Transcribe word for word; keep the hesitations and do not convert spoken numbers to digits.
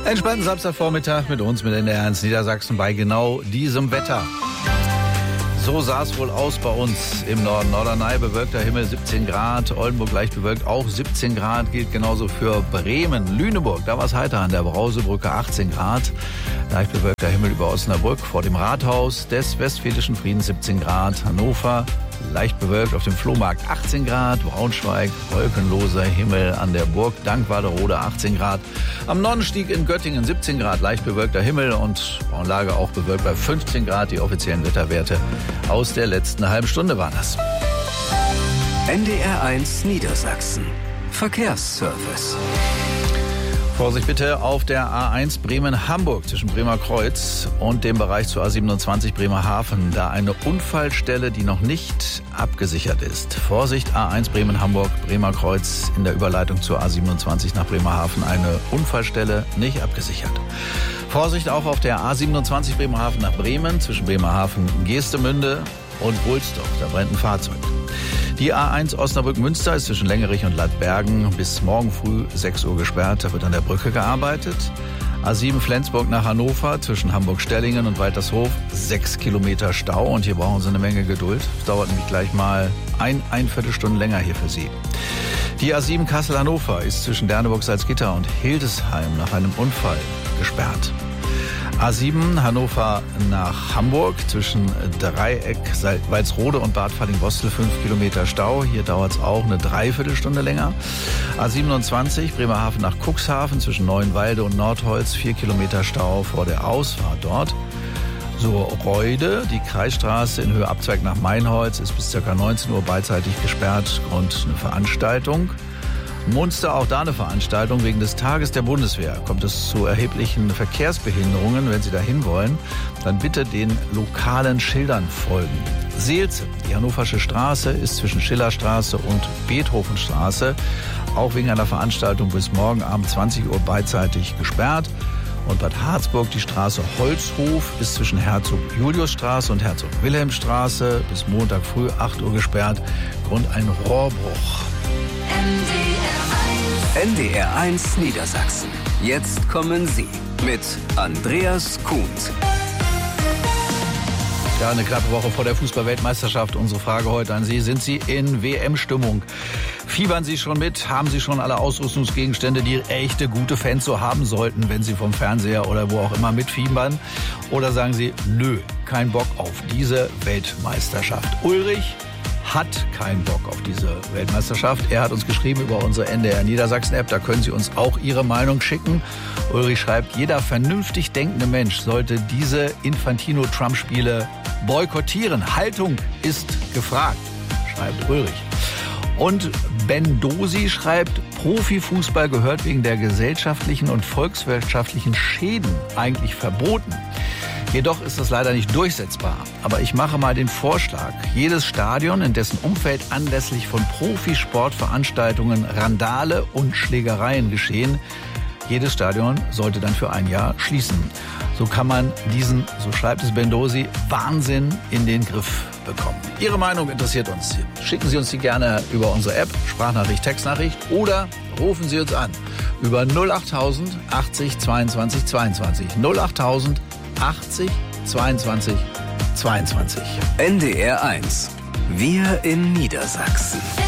Entspannten Samstagvormittag mit uns, mit N D R eins Niedersachsen bei genau diesem Wetter. So sah es wohl aus bei uns im Norden. Norderney, bewölkter Himmel, siebzehn Grad. Oldenburg leicht bewölkt, auch siebzehn Grad. Gilt genauso für Bremen. Lüneburg, da war es heiter an der Brausebrücke, achtzehn Grad. Leicht bewölkter Himmel über Osnabrück. Vor dem Rathaus des Westfälischen Friedens siebzehn Grad. Hannover, leicht bewölkt auf dem Flohmarkt, achtzehn Grad. Braunschweig, wolkenloser Himmel an der Burg Dankwarderode, achtzehn Grad. Am Nonnenstieg in Göttingen siebzehn Grad, leicht bewölkter Himmel und Braunlage auch bewölkt bei fünfzehn Grad. Die offiziellen Wetterwerte aus der letzten halben Stunde waren das. N D R eins Niedersachsen. Verkehrsservice. Vorsicht bitte auf der A eins Bremen-Hamburg zwischen Bremer Kreuz und dem Bereich zur A siebenundzwanzig Bremerhaven. Da eine Unfallstelle, die noch nicht abgesichert ist. Vorsicht, A eins Bremen-Hamburg, Bremer Kreuz in der Überleitung zur A siebenundzwanzig nach Bremerhaven. Eine Unfallstelle nicht abgesichert. Vorsicht auch auf der A siebenundzwanzig Bremerhaven nach Bremen zwischen Bremerhaven, Geestemünde und Wulsdorf. Da brennt ein Fahrzeug. Die A eins Osnabrück-Münster ist zwischen Längerich und Ladbergen bis morgen früh sechs Uhr gesperrt. Da wird an der Brücke gearbeitet. A sieben Flensburg nach Hannover zwischen Hamburg-Stellingen und Waltershof. Sechs Kilometer Stau und hier brauchen Sie eine Menge Geduld. Es dauert nämlich gleich mal ein, ein Viertelstunde länger hier für Sie. Die A sieben Kassel-Hannover ist zwischen Derneburg-Salzgitter und Hildesheim nach einem Unfall gesperrt. A sieben Hannover nach Hamburg zwischen Dreieck, Walsrode und Bad Falling-Bostel fünf Kilometer Stau. Hier dauert es auch eine Dreiviertelstunde länger. A siebenundzwanzig Bremerhaven nach Cuxhaven zwischen Neuenwalde und Nordholz vier Kilometer Stau vor der Ausfahrt dort. So, Reude, die Kreisstraße in Höhe Abzweig nach Mainholz ist bis ca. neunzehn Uhr beidseitig gesperrt und eine Veranstaltung. Munster, auch da eine Veranstaltung. Wegen des Tages der Bundeswehr kommt es zu erheblichen Verkehrsbehinderungen. Wenn Sie dahin wollen, dann bitte den lokalen Schildern folgen. Seelze, die Hannoversche Straße ist zwischen Schillerstraße und Beethovenstraße auch wegen einer Veranstaltung bis morgen Abend zwanzig Uhr beidseitig gesperrt. Und Bad Harzburg, die Straße Holzhof, ist zwischen Herzog-Julius-Straße und Herzog-Wilhelm-Straße bis Montag früh acht Uhr gesperrt. Grund ein Rohrbruch. N D R eins Niedersachsen. Jetzt kommen Sie mit Andreas Kuhns. Ja, eine knappe Woche vor der Fußball-Weltmeisterschaft. Unsere Frage heute an Sie. Sind Sie in W M-Stimmung? Fiebern Sie schon mit? Haben Sie schon alle Ausrüstungsgegenstände, die echte, gute Fans so haben sollten, wenn Sie vom Fernseher oder wo auch immer mitfiebern? Oder sagen Sie, nö, kein Bock auf diese Weltmeisterschaft? Ulrich hat keinen Bock auf diese Weltmeisterschaft. Er hat uns geschrieben über unsere N D R Niedersachsen-App. Da können Sie uns auch Ihre Meinung schicken. Ulrich schreibt, jeder vernünftig denkende Mensch sollte diese Infantino-Trump-Spiele boykottieren. Haltung ist gefragt, schreibt Ulrich. Und Ben Dosi schreibt, Profifußball gehört wegen der gesellschaftlichen und volkswirtschaftlichen Schäden eigentlich verboten. Jedoch ist das leider nicht durchsetzbar. Aber ich mache mal den Vorschlag. Jedes Stadion, in dessen Umfeld anlässlich von Profisportveranstaltungen Randale und Schlägereien geschehen, jedes Stadion sollte dann für ein Jahr schließen. So kann man diesen, so schreibt es Bendosi, Wahnsinn in den Griff bekommen. Ihre Meinung interessiert uns. Schicken Sie uns die gerne über unsere App, Sprachnachricht, Textnachricht oder rufen Sie uns an über null achttausend achtzig zweiundzwanzig zweiundzwanzig. null achttausend achtzig zweiundzwanzig zweiundzwanzig. N D R eins. Wir in Niedersachsen.